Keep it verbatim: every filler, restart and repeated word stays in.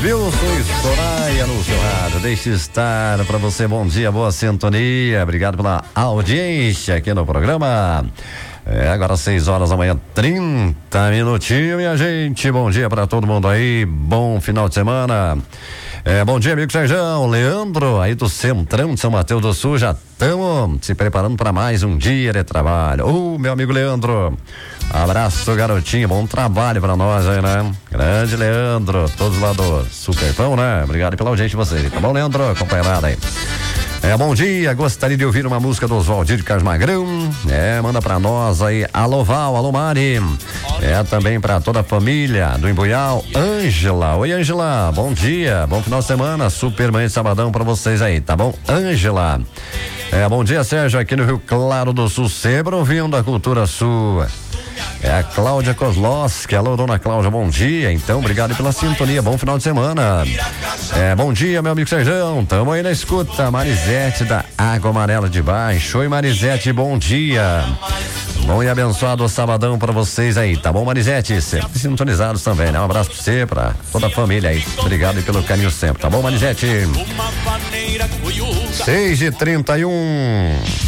Wilson Soraya no seu rádio. Deixe estar para você. Bom dia, boa sintonia. Obrigado pela audiência aqui no programa. É, agora seis horas da manhã, trinta minutinhos, minha gente. Bom dia para todo mundo aí. Bom final de semana. É, bom dia, amigo Sérgio, Leandro, aí do Centrão de São Mateus do Sul, já estamos se preparando para mais um dia de trabalho. Ô, uh, meu amigo Leandro, abraço, garotinho, bom trabalho para nós aí, né? Grande Leandro, todos lá do Superpão, né? Obrigado pela audiência de vocês, tá bom, Leandro? Acompanhado aí. É, bom dia, gostaria de ouvir uma música do Oswaldir de Carlos Magrão. É, manda pra nós aí, alô Val, alô Mari. É, também pra toda a família do Embuial, Ângela. Oi, Ângela, bom dia, bom final de semana, super manhã de sabadão pra vocês aí, tá bom? Ângela. É, bom dia, Sérgio, aqui no Rio Claro do Sul, sempre ouvindo a cultura sua. É a Cláudia Kozlowski. Alô, dona Cláudia, bom dia. Então, obrigado pela sintonia, bom final de semana. É, bom dia, meu amigo Sérgio. Tamo aí na escuta. Marisete da Água Amarela de Baixo. Oi, Marisete, bom dia. Bom e abençoado sabadão pra vocês aí, tá bom, Marisete? Sempre sintonizados também, né? Um abraço pra você, pra toda a família aí. Obrigado pelo carinho sempre, tá bom, Marisete? seis e trinta e um.